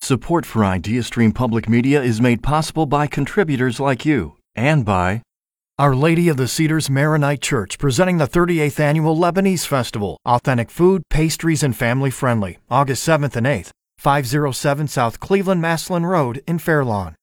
Support for IdeaStream Public Media is made possible by contributors like you and by Our Lady of the Cedars Maronite Church, presenting the 38th Annual Lebanese Festival. Authentic food, pastries, and family-friendly. August 7th and 8th, 507 South Cleveland Maslin Road in Fair Lawn.